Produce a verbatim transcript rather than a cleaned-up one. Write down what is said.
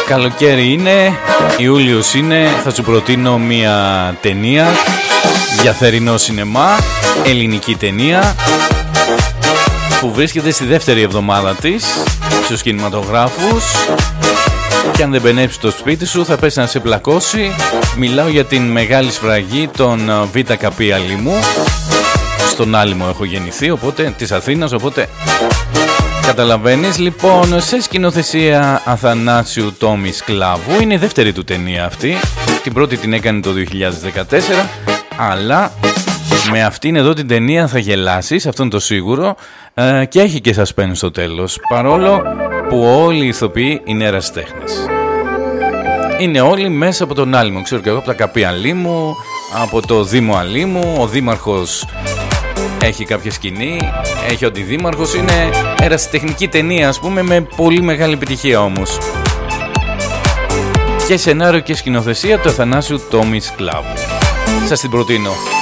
Καλοκαίρι είναι, Ιούλιος είναι, θα σου προτείνω μια ταινία για θερινό σινεμά, ελληνική ταινία που βρίσκεται στη δεύτερη εβδομάδα της στους κινηματογράφους και αν δεν μπενέψει στο σπίτι σου θα πέσει να σε πλακώσει. Μιλάω για την μεγάλη σφραγή των ΒΚ Αλήμου. Στον Άλυμο έχω γεννηθεί, οπότε της Αθήνας, οπότε καταλαβαίνεις. Λοιπόν, σε σκηνοθεσία Αθανάσιου Τόμη Σκλάβου. Είναι η δεύτερη του ταινία αυτή. Την πρώτη την έκανε το δύο χιλιάδες δεκατέσσερα, αλλά με αυτήν εδώ την ταινία θα γελάσεις, αυτό είναι το σίγουρο, ε, και έχει και suspense στο τέλος, παρόλο που όλοι οι ηθοποιοί είναι ερασιτέχνες. Είναι όλοι μέσα από τον Άλυμο, ξέρω και εγώ, από τα Καπή Αλήμου, από το Δήμο Αλήμου. Ο δήμαρχος έχει κάποια σκηνή, έχει ο αντιδήμαρχος. Είναι ερασιτεχνική ταινία, ας πούμε, με πολύ μεγάλη επιτυχία όμως. Και σενάριο και σκηνοθεσία του Αθανάσιου Τόμη Σκλάβου. Σας την προτείνω.